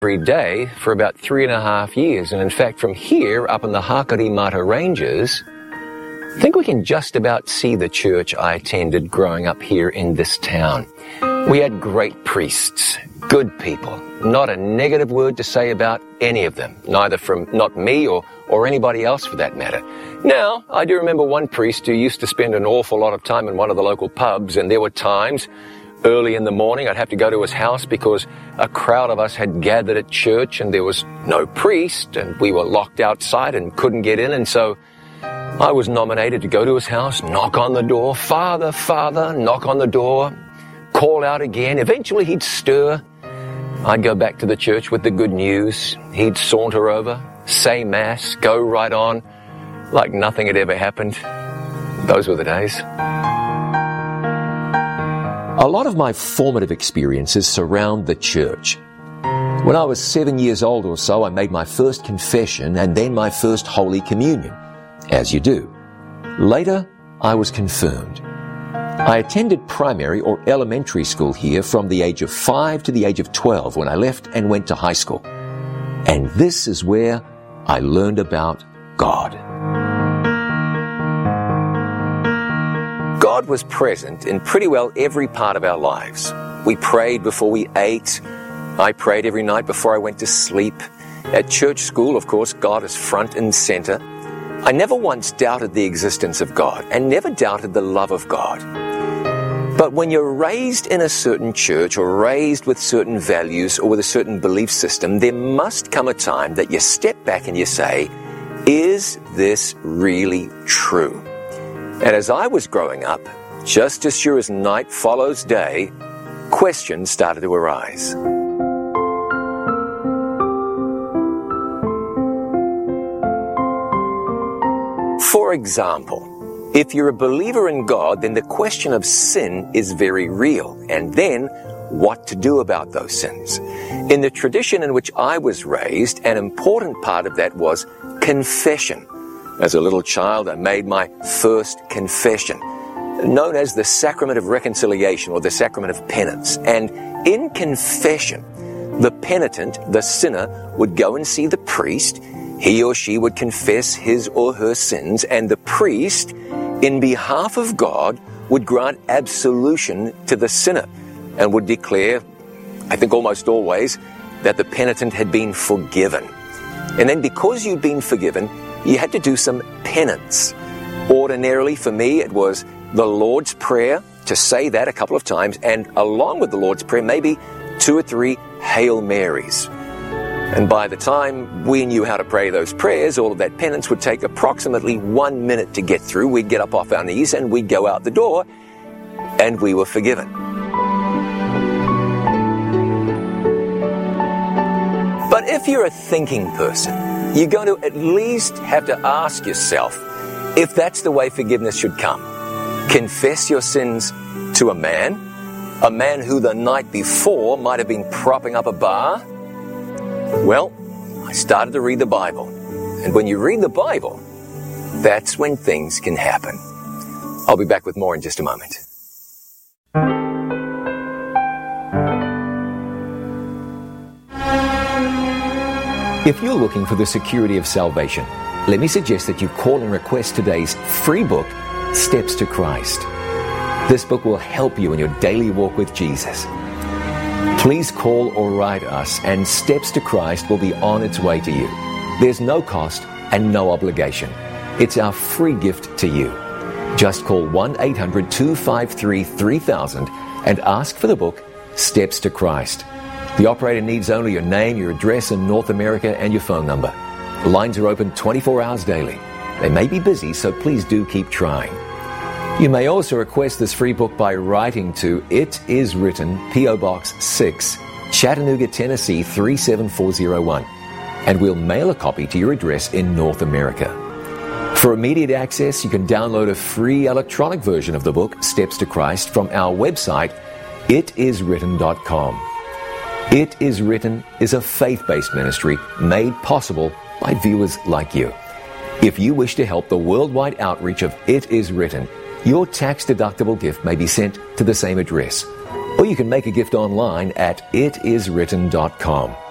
every day for about 3.5 years. And in fact, from here up in the Hakarimata Ranges, I think we can just about see the church I attended growing up here in this town. We had great priests, good people, not a negative word to say about any of them, neither from not me or anybody else for that matter. Now, I do remember one priest who used to spend an awful lot of time in one of the local pubs, and there were times early in the morning I'd have to go to his house because a crowd of us had gathered at church and there was no priest and we were locked outside and couldn't get in, and so I was nominated to go to his house, knock on the door, Father, Father, knock on the door, call out again. Eventually he'd stir. I'd go back to the church with the good news. He'd saunter over, say Mass, go right on, like nothing had ever happened. Those were the days. A lot of my formative experiences surround the church. When I was 7 years old or so, I made my first confession and then my first Holy Communion, as you do. Later, I was confirmed. I attended primary or elementary school here from the age of 5 to the age of 12 when I left and went to high school. And this is where I learned about God. God was present in pretty well every part of our lives. We prayed before we ate. I prayed every night before I went to sleep. At church school, of course, God is front and center. I never once doubted the existence of God and never doubted the love of God. But when you're raised in a certain church or raised with certain values or with a certain belief system, there must come a time that you step back and you say, is this really true? And as I was growing up, just as sure as night follows day, questions started to arise. For example, if you're a believer in God, then the question of sin is very real. And then, what to do about those sins? In the tradition in which I was raised, an important part of that was confession. As a little child, I made my first confession, known as the Sacrament of Reconciliation or the Sacrament of Penance. And in confession, the penitent, the sinner, would go and see the priest. He or she would confess his or her sins, and the priest, in behalf of God, would grant absolution to the sinner and would declare, I think almost always, that the penitent had been forgiven. And then because you'd been forgiven, you had to do some penance. Ordinarily, for me, it was the Lord's Prayer, to say that a couple of times, and along with the Lord's Prayer, maybe 2 or 3 Hail Marys. And by the time we knew how to pray those prayers, all of that penance would take approximately 1 minute to get through. We'd get up off our knees and we'd go out the door, and we were forgiven. But if you're a thinking person, you're going to at least have to ask yourself if that's the way forgiveness should come. Confess your sins to a man who the night before might have been propping up a bar. Well, I started to read the Bible. And when you read the Bible, that's when things can happen. I'll be back with more in just a moment. If you're looking for the security of salvation, let me suggest that you call and request today's free book, Steps to Christ. This book will help you in your daily walk with Jesus. Please call or write us, and Steps to Christ will be on its way to you. There's no cost and no obligation. It's our free gift to you. Just call 1-800-253-3000 and ask for the book, Steps to Christ. The operator needs only your name, your address in North America, and your phone number. The lines are open 24 hours daily. They may be busy, so please do keep trying. You may also request this free book by writing to It Is Written, P.O. Box 6, Chattanooga, Tennessee 37401, and we'll mail a copy to your address in North America. For immediate access, you can download a free electronic version of the book, Steps to Christ, from our website, itiswritten.com. It Is Written is a faith-based ministry made possible by viewers like you. If you wish to help the worldwide outreach of It Is Written, your tax-deductible gift may be sent to the same address. Or you can make a gift online at itiswritten.com.